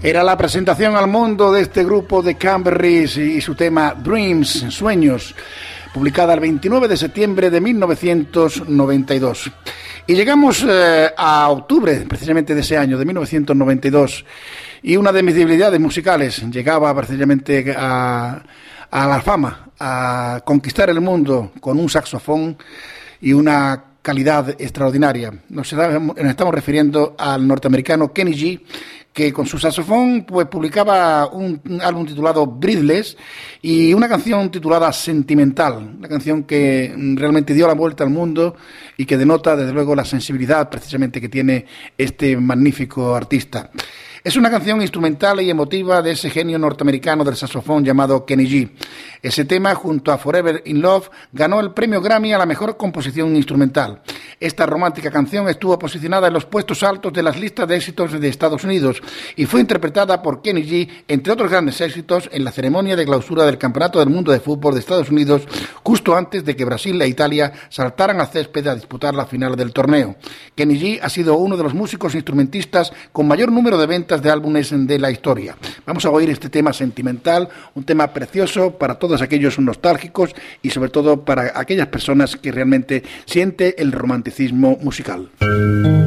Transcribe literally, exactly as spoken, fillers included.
Era la presentación al mundo de este grupo de Cranberries y su tema Dreams, Sueños, publicada el veintinueve de septiembre de mil novecientos noventa y dos. Y llegamos eh, a octubre, precisamente de ese año, de mil novecientos noventa y dos, y una de mis debilidades musicales llegaba precisamente a, a la fama, a conquistar el mundo con un saxofón y una calidad extraordinaria. Nos estamos refiriendo al norteamericano Kenny G, que con su saxofón pues publicaba un, un álbum titulado Breathless y una canción titulada Sentimental, una canción que realmente dio la vuelta al mundo y que denota desde luego la sensibilidad precisamente que tiene este magnífico artista. Es una canción instrumental y emotiva de ese genio norteamericano del saxofón llamado Kenny G. Ese tema, junto a Forever in Love, ganó el premio Grammy a la mejor composición instrumental. Esta romántica canción estuvo posicionada en los puestos altos de las listas de éxitos de Estados Unidos y fue interpretada por Kenny G, entre otros grandes éxitos, en la ceremonia de clausura del Campeonato del Mundo de Fútbol de Estados Unidos, justo antes de que Brasil e Italia saltaran al césped a disputar la final del torneo. Kenny G ha sido uno de los músicos instrumentistas con mayor número de ventas de álbumes de la historia. Vamos a oír este tema sentimental, un tema precioso para todos aquellos nostálgicos y sobre todo para aquellas personas que realmente sienten el romanticismo musical.